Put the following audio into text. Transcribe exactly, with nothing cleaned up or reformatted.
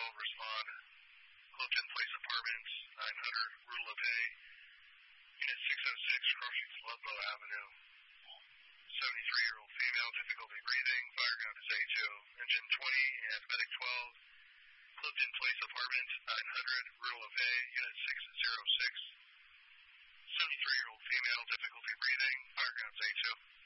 twelve, respond. Clifton Place Apartments, nine hundred, Rue LePay. Unit six oh six, crossing Ludlow Avenue. seventy-three-year-old female, difficulty breathing. Fire count is A two. Engine twenty and medic twelve. Clifton Place Apartments, nine hundred, Rue LePay. Unit six oh six. seventy-three-year-old female, difficulty breathing. Fire count is A two.